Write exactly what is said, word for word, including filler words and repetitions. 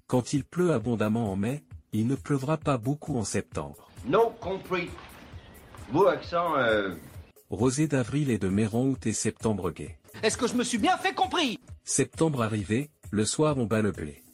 Quand il pleut abondamment en mai, il ne pleuvra pas beaucoup en septembre. No compris. Beau accent, euh... Rosée d'avril et de mai rend août et septembre gai. Est-ce que je me suis bien fait compris? Septembre arrivé, le soir on bat le blé.